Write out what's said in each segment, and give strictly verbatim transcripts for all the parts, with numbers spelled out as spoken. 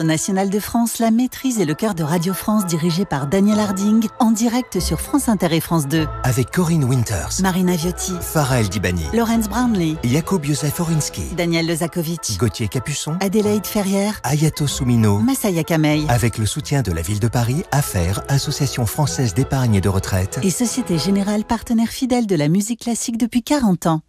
Orchestre national de France, la maîtrise et le chœur de Radio France dirigé par Daniel Harding, en direct sur France Inter et France deux. Avec Corinne Winters, Marina Viotti, Farah El Dibani, Laurence Brownlee, Jakub Józef Orinski, Daniel Lezakovic, Gauthier Capuçon, Adélaïde Ferrière, Ayato Soumino, Massaya Kamei. Avec le soutien de la ville de Paris, Affaires, Association française d'épargne et de retraite, et Société Générale, partenaire fidèle de la musique classique depuis quarante ans.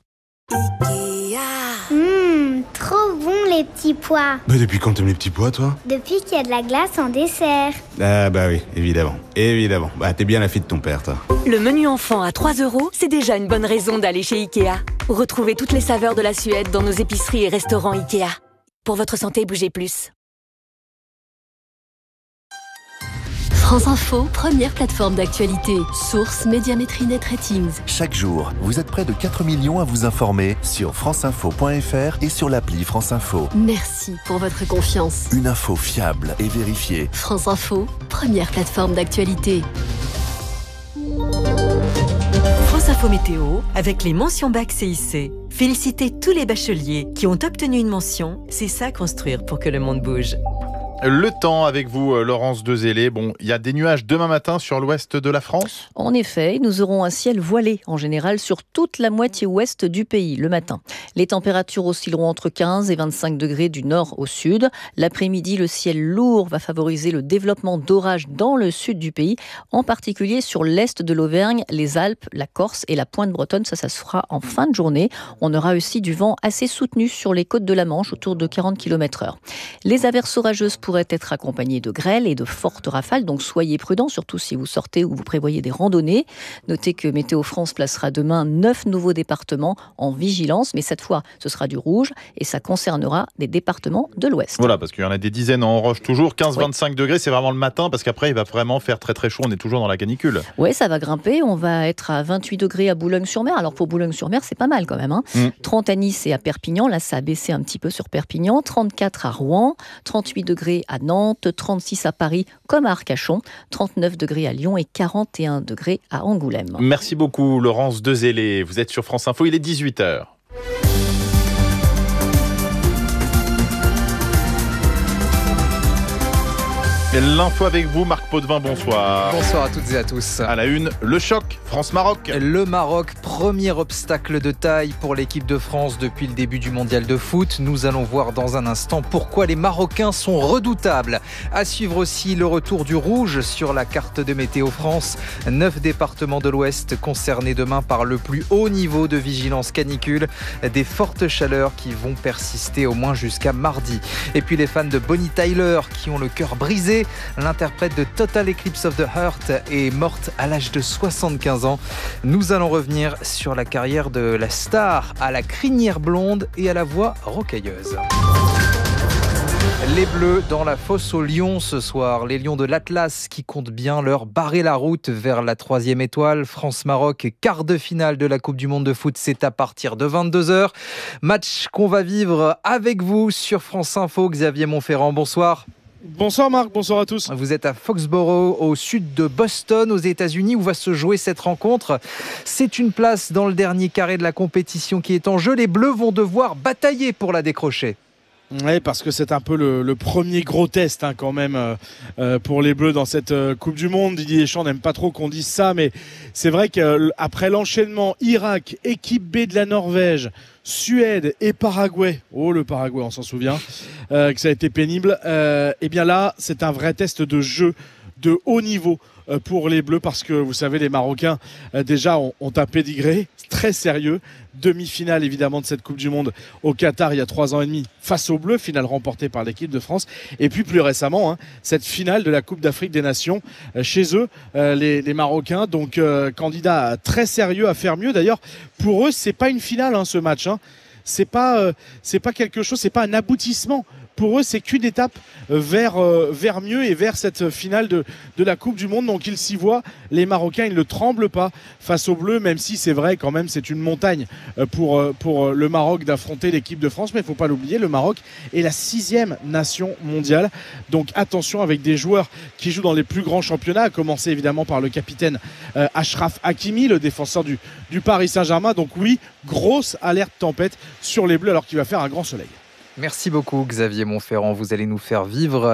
Mmh, trop bon les petits pois. Bah depuis quand t'aimes les petits pois, toi? Depuis qu'il y a de la glace en dessert. Ah bah oui, évidemment, évidemment. Bah t'es bien la fille de ton père, toi. Le menu enfant à trois euros, c'est déjà une bonne raison d'aller chez Ikea. Retrouvez toutes les saveurs de la Suède dans nos épiceries et restaurants Ikea. Pour votre santé, bougez plus. France Info, première plateforme d'actualité. Source Médiamétrie Net Ratings. Chaque jour, vous êtes près de quatre millions à vous informer sur franceinfo point f r et sur l'appli France Info. Merci pour votre confiance. Une info fiable et vérifiée. France Info, première plateforme d'actualité. France Info Météo, avec les mentions bac C I C. Félicitez tous les bacheliers qui ont obtenu une mention. C'est ça construire pour que le monde bouge. Le temps avec vous, Laurence Dezélé. Bon, il y a des nuages demain matin sur l'ouest de la France. En effet, nous aurons un ciel voilé en général sur toute la moitié ouest du pays le matin. Les températures oscilleront entre quinze et vingt-cinq degrés du nord au sud. L'après-midi, le ciel lourd va favoriser le développement d'orages dans le sud du pays, en particulier sur l'est de l'Auvergne, les Alpes, la Corse et la pointe bretonne. Ça, ça se fera en fin de journée. On aura aussi du vent assez soutenu sur les côtes de la Manche, autour de quarante kilomètres heure. Les averses orageuses pourraient être accompagnées de grêles et de fortes rafales, donc soyez prudents, surtout si vous sortez ou vous prévoyez des randonnées. Notez que Météo France placera demain neuf nouveaux départements en vigilance, mais cette fois, ce sera du rouge et ça concernera des départements de l'Ouest. Voilà, parce qu'il y en a des dizaines en roche toujours, quinze à vingt-cinq oui. degrés, c'est vraiment le matin, parce qu'après, il va vraiment faire très très chaud, on est toujours dans la canicule. Oui, ça va grimper, on va être à vingt-huit degrés à Boulogne-sur-Mer. Alors pour Boulogne-sur-Mer, c'est pas mal quand même. Hein. Mm. trente à Nice et à Perpignan, là ça a baissé un petit peu sur Perpignan, trente-quatre à Rouen, trente-huit degrés à Nantes, trente-six à Paris comme à Arcachon, trente-neuf degrés à Lyon et quarante et un degrés à Angoulême. Merci beaucoup Laurence Dezélé, vous êtes sur France Info, il est dix-huit heures. L'info avec vous, Marc Potvin, bonsoir. Bonsoir à toutes et à tous. À la une, le choc, France-Maroc. Le Maroc, premier obstacle de taille pour l'équipe de France depuis le début du mondial de foot. Nous allons voir dans un instant pourquoi les Marocains sont redoutables. À suivre aussi le retour du rouge sur la carte de Météo France. Neuf départements de l'Ouest concernés demain par le plus haut niveau de vigilance canicule. Des fortes chaleurs qui vont persister au moins jusqu'à mardi. Et puis les fans de Bonnie Tyler qui ont le cœur brisé. L'interprète de Total Eclipse of the Heart est morte à l'âge de soixante-quinze ans. Nous allons revenir sur la carrière de la star à la crinière blonde et à la voix rocailleuse. Les Bleus dans la fosse aux Lions ce soir. Les Lions de l'Atlas qui comptent bien leur barrer la route vers la troisième étoile. France-Maroc, quart de finale de la Coupe du Monde de foot, c'est à partir de vingt-deux heures. Match qu'on va vivre avec vous sur France Info. Xavier Montferrand, bonsoir. Bonsoir Marc, bonsoir à tous. Vous êtes à Foxborough, au sud de Boston, aux États-Unis, où va se jouer cette rencontre. C'est une place dans le dernier carré de la compétition qui est en jeu. Les Bleus vont devoir batailler pour la décrocher. Oui, parce que c'est un peu le, le premier gros test hein, quand même euh, pour les Bleus dans cette euh, Coupe du Monde. Didier Deschamps n'aime pas trop qu'on dise ça, mais c'est vrai qu'après l'enchaînement Irak, équipe B de la Norvège, Suède et Paraguay, oh le Paraguay on s'en souvient, euh, que ça a été pénible, euh, et bien là c'est un vrai test de jeu de haut niveau pour les Bleus parce que vous savez les Marocains euh, déjà ont, ont un pédigré très sérieux. Demi-finale évidemment de cette Coupe du Monde au Qatar il y a trois ans et demi face aux Bleus, finale remportée par l'équipe de France, et puis plus récemment hein, cette finale de la Coupe d'Afrique des Nations euh, chez eux euh, les, les Marocains, donc euh, candidats très sérieux à faire mieux. D'ailleurs pour eux c'est pas une finale hein, ce match hein. c'est pas euh, c'est pas quelque chose, c'est pas un aboutissement. Pour eux, c'est qu'une étape vers, euh, vers mieux et vers cette finale de, de la Coupe du Monde. Donc ils s'y voient, les Marocains, ils ne tremblent pas face aux Bleus, même si c'est vrai quand même, c'est une montagne pour, pour le Maroc d'affronter l'équipe de France. Mais il ne faut pas l'oublier, le Maroc est la sixième nation mondiale. Donc attention avec des joueurs qui jouent dans les plus grands championnats, à commencer évidemment par le capitaine euh, Achraf Hakimi, le défenseur du, du Paris Saint-Germain. Donc oui, grosse alerte tempête sur les Bleus alors qu'il va faire un grand soleil. Merci beaucoup Xavier Montferrand, vous allez nous faire vivre